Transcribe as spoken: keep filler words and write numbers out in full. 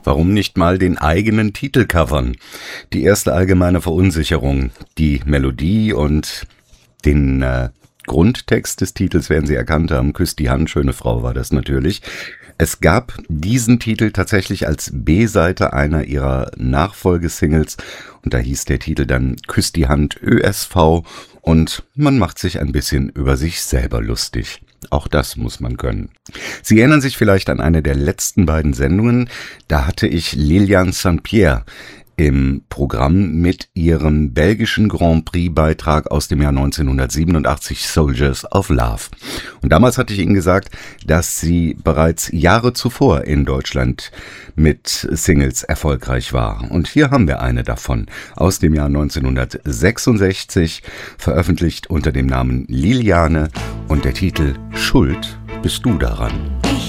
Warum nicht mal den eigenen Titel covern? Die erste allgemeine Verunsicherung, die Melodie und den äh, Grundtext des Titels werden Sie erkannt haben. Küsst die Hand, schöne Frau war das natürlich. Es gab diesen Titel tatsächlich als B-Seite einer ihrer Nachfolgesingles und da hieß der Titel dann Küsst die Hand Ö S V und man macht sich ein bisschen über sich selber lustig. Auch das muss man können. Sie erinnern sich vielleicht an eine der letzten beiden Sendungen. Da hatte ich Liliane Saint-Pierre im Programm mit ihrem belgischen Grand Prix-Beitrag aus dem Jahr neunzehnhundertsiebenundachtzig, Soldiers of Love. Und damals hatte ich Ihnen gesagt, dass sie bereits Jahre zuvor in Deutschland mit Singles erfolgreich war. Und hier haben wir eine davon, aus dem Jahr neunzehnhundertsechsundsechzig, veröffentlicht unter dem Namen Liliane und der Titel Schuld bist du daran. Ich